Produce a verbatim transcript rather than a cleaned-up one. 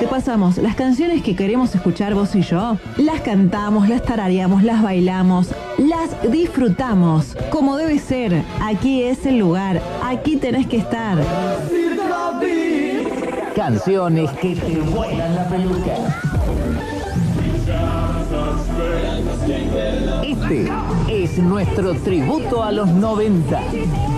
repasamos las canciones que queremos escuchar vos y yo. Las cantamos, las tarareamos, las bailamos, las disfrutamos. Como debe ser, aquí es el lugar, aquí tenés que estar. Canciones que te vuelan la peluca. Este es nuestro tributo a los noventa.